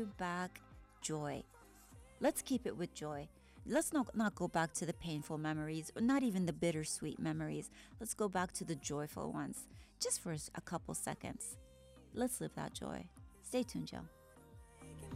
you back joy. Let's keep it with joy. Let's not go back to the painful memories, or not even the bittersweet memories. Let's go back to the joyful ones, just for a couple seconds. Let's live that joy. Stay tuned, y'all.